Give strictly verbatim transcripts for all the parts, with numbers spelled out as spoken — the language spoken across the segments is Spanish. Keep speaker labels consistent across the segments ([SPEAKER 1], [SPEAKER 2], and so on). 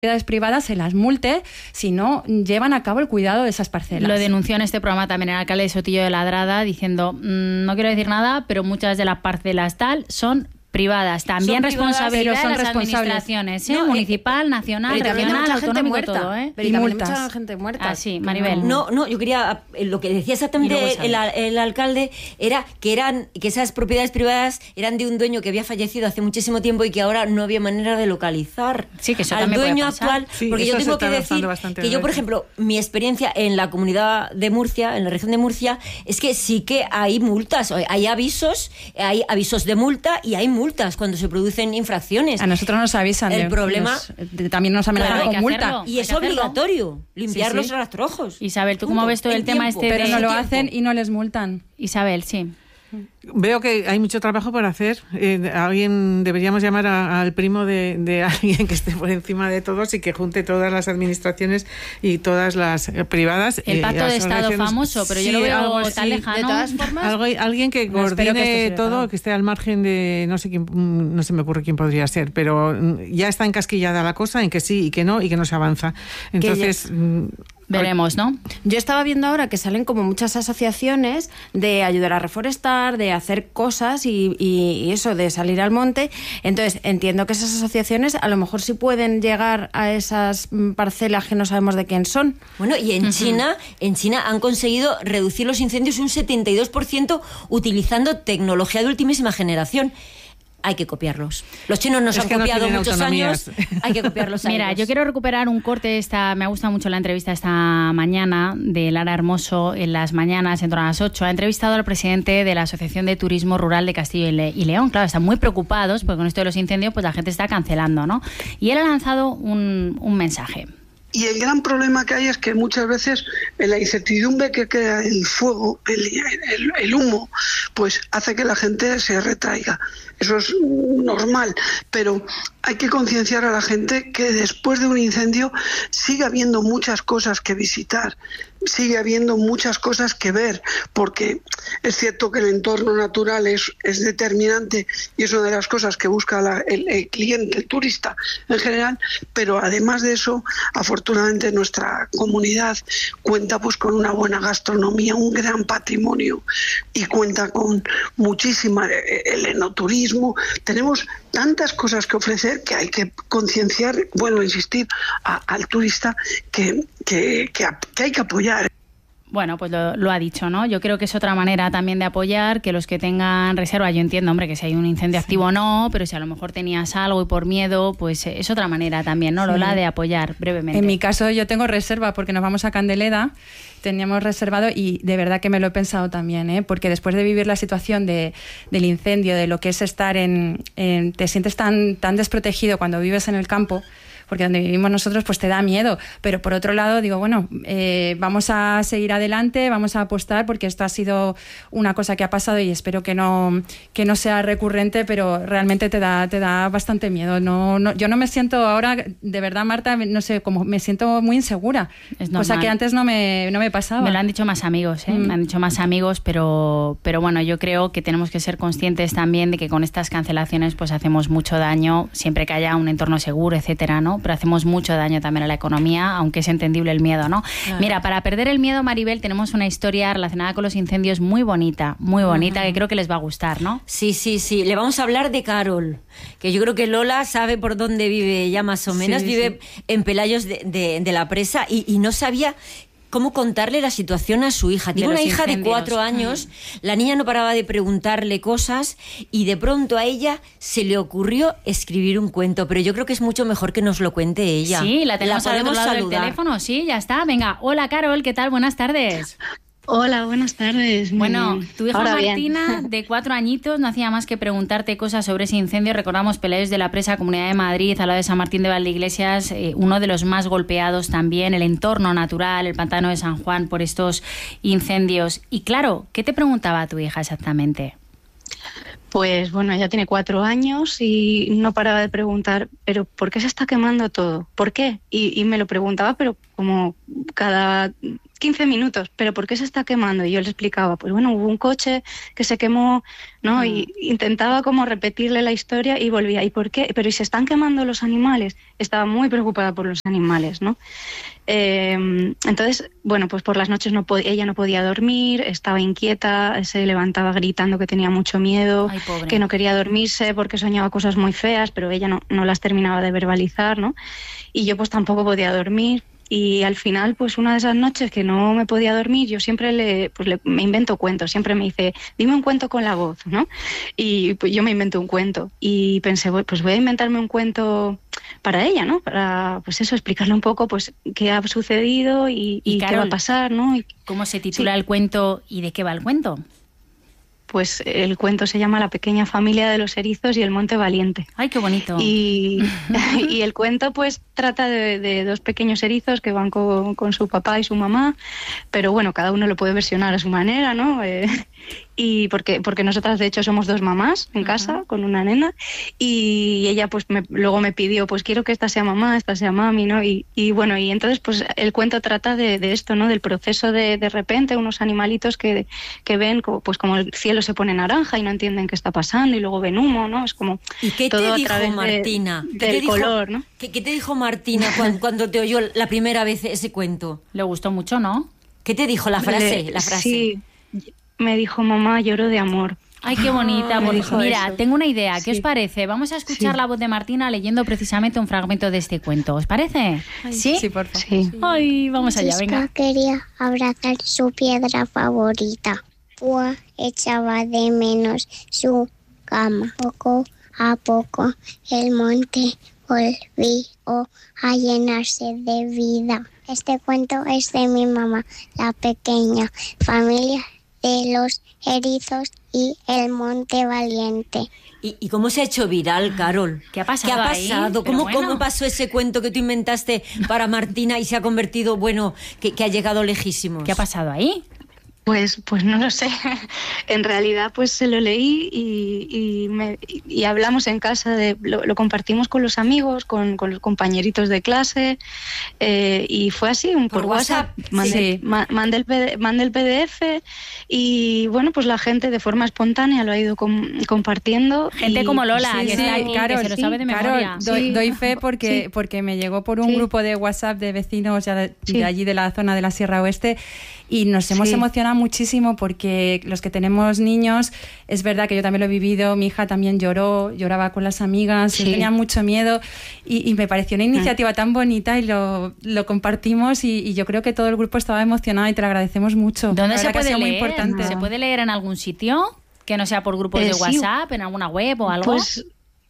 [SPEAKER 1] propiedades privadas se las multe si no llevan a cabo el cuidado de esas parcelas.
[SPEAKER 2] Lo denunció en este programa también el alcalde de Sotillo de Ladrada diciendo, mmm, no quiero decir nada, pero muchas de las parcelas tal son privadas, también responsabilidad de las administraciones, ¿eh? No, municipal, nacional, regional, autonómico, todo, ¿eh?
[SPEAKER 3] Pero y multas. Mucha gente muerta.
[SPEAKER 2] Ah, sí, Maribel.
[SPEAKER 4] No, no, yo quería, lo que decía exactamente el, el alcalde era que eran que esas propiedades privadas eran de un dueño que había fallecido hace muchísimo tiempo y que ahora no había manera de localizar
[SPEAKER 2] sí, que eso
[SPEAKER 4] al dueño actual,
[SPEAKER 5] sí,
[SPEAKER 4] porque yo tengo que decir que yo, por ejemplo, mi experiencia en la comunidad de Murcia, en la región de Murcia, es que sí que hay multas, hay avisos, hay avisos de multa y hay multas cuando se producen infracciones.
[SPEAKER 1] A nosotros nos avisan.
[SPEAKER 4] El
[SPEAKER 1] de,
[SPEAKER 4] problema...
[SPEAKER 1] Nos, también nos amenazan
[SPEAKER 4] claro,
[SPEAKER 1] con multa.
[SPEAKER 4] Hacerlo, y es obligatorio limpiar sí, sí. los rastrojos.
[SPEAKER 2] Isabel, ¿tú cómo ves todo el tema este?
[SPEAKER 1] Pero
[SPEAKER 2] de...
[SPEAKER 1] no lo hacen y no les multan.
[SPEAKER 2] Isabel, sí.
[SPEAKER 5] Veo que hay mucho trabajo por hacer. Eh, alguien deberíamos llamar a, al primo de, de alguien que esté por encima de todos y que junte todas las administraciones y todas las eh, privadas.
[SPEAKER 2] El pacto eh, de Estado famoso, pero sí, yo lo veo algo tan lejano. De todas formas,
[SPEAKER 5] algo, alguien que no, coordine que todo, claro. que esté al margen de no sé quién, no se me ocurre quién podría ser, pero ya está encasquillada la cosa en que sí y que no y que no se avanza. Entonces.
[SPEAKER 2] Veremos, ¿no?
[SPEAKER 3] Yo estaba viendo ahora que salen como muchas asociaciones de ayudar a reforestar, de hacer cosas y, y, y eso, de salir al monte. Entonces, entiendo que esas asociaciones a lo mejor sí pueden llegar a esas parcelas que no sabemos de quién son.
[SPEAKER 4] Bueno, y en uh-huh. China, en China han conseguido reducir los incendios un setenta y dos por ciento utilizando tecnología de ultimísima generación. Hay que copiarlos. Los chinos nos es han copiado no muchos años. Hay que copiarlos a
[SPEAKER 2] Mira,
[SPEAKER 4] ellos.
[SPEAKER 2] Yo quiero recuperar un corte. Esta, me ha gustado mucho la entrevista esta mañana de Lara Hermoso en las mañanas, en torno a las ocho. Ha entrevistado al presidente de la Asociación de Turismo Rural de Castilla y, Le- y León. Claro, están muy preocupados porque con esto de los incendios pues la gente está cancelando, ¿no? Y él ha lanzado un, un mensaje.
[SPEAKER 6] Y el gran problema que hay es que muchas veces la incertidumbre que crea el fuego, el, el, el humo, pues hace que la gente se retraiga. Eso es normal, pero hay que concienciar a la gente que después de un incendio sigue habiendo muchas cosas que visitar, sigue habiendo muchas cosas que ver, porque es cierto que el entorno natural es, es determinante y es una de las cosas que busca la, el, el cliente, el turista en general, pero además de eso, afortunadamente nuestra comunidad cuenta pues con una buena gastronomía, un gran patrimonio y cuenta con muchísima el enoturismo. Tenemos tantas cosas que ofrecer que hay que concienciar, bueno, insistir a, al turista que, que, que, que hay que apoyar.
[SPEAKER 2] Bueno, pues lo, lo ha dicho, ¿no? Yo creo que es otra manera también de apoyar, que los que tengan reserva, yo entiendo, hombre, que si hay un incendio sí. activo no, pero si a lo mejor tenías algo y por miedo, pues es otra manera también, ¿no, Lola, sí. de apoyar brevemente?
[SPEAKER 1] En mi caso yo tengo reserva porque nos vamos a Candeleda, teníamos reservado y de verdad que me lo he pensado también, ¿eh? Porque después de vivir la situación de, del incendio, de lo que es estar en... en te sientes tan, tan desprotegido cuando vives en el campo, porque donde vivimos nosotros pues te da miedo, pero por otro lado digo, bueno, eh, vamos a seguir adelante, vamos a apostar porque esto ha sido una cosa que ha pasado y espero que no, que no sea recurrente, pero realmente te da, te da bastante miedo. No, no, yo no me siento ahora, de verdad, Marta, no sé, como me siento muy insegura, es cosa que antes no me, no me pasaba.
[SPEAKER 2] Me lo han dicho más amigos, ¿eh? Mm. Me han dicho más amigos, pero, pero bueno, yo creo que tenemos que ser conscientes también de que con estas cancelaciones pues hacemos mucho daño, siempre que haya un entorno seguro, etcétera, ¿no? Pero hacemos mucho daño también a la economía, aunque es entendible el miedo, ¿no? Claro. Mira, para perder el miedo, Maribel, tenemos una historia relacionada con los incendios muy bonita, muy bonita, uh-huh. que creo que les va a gustar, ¿no?
[SPEAKER 4] Sí, sí, sí. Le vamos a hablar de Carol, que yo creo que Lola sabe por dónde vive ella más o menos. Sí, vive sí. en Pelayos de, de, de la Presa y, y no sabía cómo contarle la situación a su hija. Tiene una hija incendios. de cuatro años, mm. la niña no paraba de preguntarle cosas y de pronto a ella se le ocurrió escribir un cuento, pero yo creo que es mucho mejor que nos lo cuente ella.
[SPEAKER 2] Sí, la tenemos
[SPEAKER 4] la
[SPEAKER 2] al otro lado
[SPEAKER 4] saludar.
[SPEAKER 2] del teléfono, sí, ya está. Venga, hola Carol, ¿qué tal? Buenas tardes.
[SPEAKER 7] Hola, buenas tardes.
[SPEAKER 2] Bueno, tu hija
[SPEAKER 7] Ahora
[SPEAKER 2] Martina,
[SPEAKER 7] bien.
[SPEAKER 2] de cuatro añitos, no hacía más que preguntarte cosas sobre ese incendio. Recordamos Pelayos de la Presa, Comunidad de Madrid, al lado de San Martín de Valdeiglesias, eh, uno de los más golpeados también, el entorno natural, el pantano de San Juan, por estos incendios. Y claro, ¿qué te preguntaba tu hija exactamente?
[SPEAKER 7] Pues bueno, ella tiene cuatro años y no paraba de preguntar, ¿pero por qué se está quemando todo? ¿Por qué? Y, y me lo preguntaba, pero como cada quince minutos, pero ¿por qué se está quemando? Y yo le explicaba, pues bueno, hubo un coche que se quemó, ¿no? Uh-huh. Y intentaba como repetirle la historia y volvía, ¿y por qué? Pero ¿y se están quemando los animales? Estaba muy preocupada por los animales, ¿no? Eh, entonces, bueno, pues por las noches no pod- ella no podía dormir, estaba inquieta, se levantaba gritando que tenía mucho miedo,
[SPEAKER 2] Ay,
[SPEAKER 7] que no quería dormirse porque soñaba cosas muy feas, pero ella no, no las terminaba de verbalizar, ¿no? Y yo pues tampoco podía dormir. Y al final, pues una de esas noches que no me podía dormir, yo siempre le, pues le, me invento cuentos. Siempre me dice, dime un cuento con la voz, ¿no? Y pues yo me invento un cuento. Y pensé, pues voy a inventarme un cuento para ella, ¿no? Para, pues eso, explicarle un poco, pues, qué ha sucedido y, y, y Carol, qué va a pasar, ¿no? Y,
[SPEAKER 2] ¿cómo se titula
[SPEAKER 7] sí.
[SPEAKER 2] el cuento y de qué va el cuento?
[SPEAKER 7] Pues el cuento se llama La pequeña familia de los erizos y el monte valiente.
[SPEAKER 2] ¡Ay, qué bonito!
[SPEAKER 7] Y, y el cuento pues trata de, de dos pequeños erizos que van con, con su papá y su mamá, pero bueno, cada uno lo puede versionar a su manera, ¿no? Eh, y porque, porque nosotras de hecho somos dos mamás en casa, uh-huh, con una nena, y ella pues me, luego me pidió, pues quiero que esta sea mamá, esta sea mami, ¿no? Y, y bueno, y entonces pues el cuento trata de, de esto, ¿no? Del proceso de de repente unos animalitos que, que ven como, pues como el cielo se pone naranja y no entienden qué está pasando y luego ven humo, ¿no? Es como
[SPEAKER 4] ¿Y qué
[SPEAKER 7] todo
[SPEAKER 4] te
[SPEAKER 7] a
[SPEAKER 4] dijo
[SPEAKER 7] través
[SPEAKER 4] Martina?
[SPEAKER 7] De,
[SPEAKER 4] ¿Qué
[SPEAKER 7] del
[SPEAKER 4] te dijo,
[SPEAKER 7] color, ¿no?
[SPEAKER 4] ¿qué, ¿Qué te dijo Martina cuando, cuando te oyó la primera vez ese cuento?
[SPEAKER 2] Le gustó mucho, ¿no?
[SPEAKER 4] ¿Qué te dijo la frase?
[SPEAKER 7] Le,
[SPEAKER 4] la frase?
[SPEAKER 7] Sí, me dijo, mamá, lloro de amor.
[SPEAKER 2] Ay, qué bonita.
[SPEAKER 7] Ah,
[SPEAKER 2] pues, mira,
[SPEAKER 7] eso.
[SPEAKER 2] tengo una idea. ¿Qué
[SPEAKER 7] sí.
[SPEAKER 2] os parece? Vamos a escuchar
[SPEAKER 7] sí.
[SPEAKER 2] la voz de Martina leyendo precisamente un fragmento de este cuento. ¿Os parece?
[SPEAKER 1] Ay,
[SPEAKER 2] ¿Sí?
[SPEAKER 1] Sí, por favor.
[SPEAKER 7] Sí.
[SPEAKER 2] Ay, vamos allá, venga.
[SPEAKER 8] Quería abrazar su piedra favorita. Púa echaba de menos su cama. Poco a poco el monte volvió a llenarse de vida. Este cuento es de mi mamá, la pequeña familia de los erizos y el monte valiente.
[SPEAKER 4] ¿Y, ¿Y cómo se ha hecho viral, Carol?
[SPEAKER 2] ¿Qué ha pasado
[SPEAKER 4] ¿Qué ha
[SPEAKER 2] ahí?
[SPEAKER 4] pasado?
[SPEAKER 2] Pero
[SPEAKER 4] ¿Cómo,
[SPEAKER 2] bueno.
[SPEAKER 4] ¿Cómo pasó ese cuento que tú inventaste para Martina y se ha convertido, bueno, que, que ha llegado lejísimos?
[SPEAKER 2] ¿Qué ha pasado ahí?
[SPEAKER 7] Pues, pues no lo sé. En realidad, pues se lo leí y, y, me, y hablamos en casa, de, lo, lo compartimos con los amigos, con, con los compañeritos de clase, eh, y fue así, un, por, por WhatsApp. WhatsApp mandé,
[SPEAKER 1] sí.
[SPEAKER 7] ma, mandé, el P D, mandé el P D F y bueno, pues la gente de forma espontánea lo ha ido com, compartiendo.
[SPEAKER 2] Gente
[SPEAKER 7] y,
[SPEAKER 2] como Lola,
[SPEAKER 1] sí,
[SPEAKER 2] que
[SPEAKER 1] sí,
[SPEAKER 2] está aquí,
[SPEAKER 1] Carol,
[SPEAKER 2] que se lo
[SPEAKER 1] sí,
[SPEAKER 2] sabe de memoria.
[SPEAKER 1] Carol, doy,
[SPEAKER 7] Sí.
[SPEAKER 1] doy fe porque,
[SPEAKER 7] Sí.
[SPEAKER 1] porque me llegó por un
[SPEAKER 7] Sí.
[SPEAKER 1] grupo de WhatsApp de vecinos ya de,
[SPEAKER 7] Sí.
[SPEAKER 1] de allí de la zona de la Sierra Oeste y nos hemos
[SPEAKER 7] Sí.
[SPEAKER 1] emocionado muchísimo porque los que tenemos niños, es verdad que yo también lo he vivido, mi hija también lloró, lloraba con las amigas,
[SPEAKER 7] Sí.
[SPEAKER 1] yo tenía mucho miedo y, y me pareció una iniciativa tan bonita y lo, lo compartimos y, y yo creo que todo el grupo estaba emocionado y te lo agradecemos mucho.
[SPEAKER 2] ¿Dónde
[SPEAKER 1] La
[SPEAKER 2] se
[SPEAKER 1] verdad que ha
[SPEAKER 2] puede
[SPEAKER 1] sido muy
[SPEAKER 2] leer?
[SPEAKER 1] importante.
[SPEAKER 2] ¿Se puede leer en algún sitio? Que no sea por grupos
[SPEAKER 7] Eh,
[SPEAKER 2] de
[SPEAKER 7] sí.
[SPEAKER 2] WhatsApp, en alguna web o algo.
[SPEAKER 7] Pues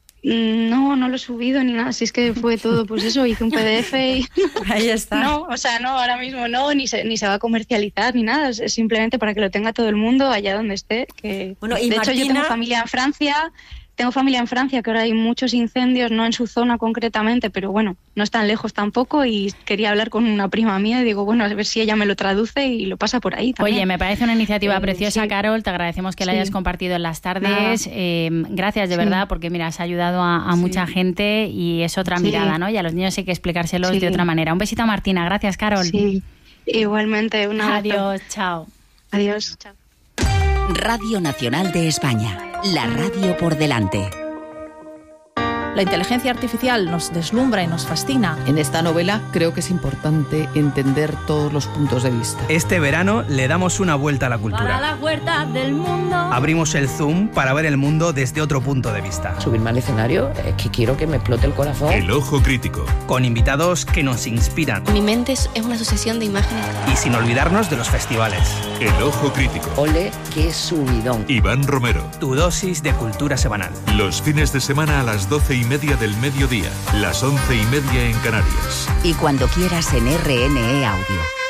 [SPEAKER 7] no, no lo he subido ni nada, si es que fue todo, pues eso, hice un P D F y...
[SPEAKER 1] Ahí está.
[SPEAKER 7] No, o sea, no, ahora mismo no, ni se, ni se va a comercializar ni nada, es simplemente para que lo tenga todo el mundo allá donde esté. Que,
[SPEAKER 4] Bueno, y
[SPEAKER 7] de hecho, yo
[SPEAKER 4] Martina-
[SPEAKER 7] tengo familia en Francia, tengo familia en Francia, que ahora hay muchos incendios, no en su zona concretamente, pero bueno, no están lejos tampoco y quería hablar con una prima mía y digo, bueno, a ver si ella me lo traduce y lo pasa por ahí también.
[SPEAKER 2] Oye, me parece una iniciativa
[SPEAKER 7] Eh,
[SPEAKER 2] preciosa,
[SPEAKER 7] sí.
[SPEAKER 2] Carol. Te agradecemos que la
[SPEAKER 7] Sí.
[SPEAKER 2] hayas compartido en las tardes.
[SPEAKER 7] Nada.
[SPEAKER 2] Eh, gracias, de
[SPEAKER 7] Sí.
[SPEAKER 2] verdad, porque mira, has ayudado a, a
[SPEAKER 7] Sí.
[SPEAKER 2] mucha gente y es otra
[SPEAKER 7] Sí.
[SPEAKER 2] mirada, ¿no? Y a los niños hay que explicárselos
[SPEAKER 7] Sí.
[SPEAKER 2] de otra manera. Un besito a Martina. Gracias, Carol.
[SPEAKER 7] Sí, igualmente, un abrazo.
[SPEAKER 2] Adiós, chao.
[SPEAKER 7] Adiós. Chao.
[SPEAKER 9] Radio Nacional de España. La radio por delante.
[SPEAKER 10] La inteligencia artificial nos deslumbra y nos fascina.
[SPEAKER 11] En esta novela creo que es importante entender todos los puntos de vista.
[SPEAKER 12] Este verano le damos una vuelta a la cultura.
[SPEAKER 2] Para las huertas del mundo.
[SPEAKER 12] Abrimos el zoom para ver el mundo desde otro punto de vista.
[SPEAKER 11] Subirme al escenario es que quiero que me explote el corazón.
[SPEAKER 13] El ojo crítico.
[SPEAKER 12] Con invitados que nos inspiran.
[SPEAKER 14] Mi mente es una sucesión de imágenes.
[SPEAKER 12] Y sin olvidarnos de los festivales.
[SPEAKER 13] El ojo crítico.
[SPEAKER 11] Ole, qué subidón.
[SPEAKER 13] Iván Romero.
[SPEAKER 12] Tu dosis de cultura semanal.
[SPEAKER 13] Los fines de semana a las doce y media del mediodía. Las once y media en Canarias.
[SPEAKER 9] Y cuando quieras en R N E Audio.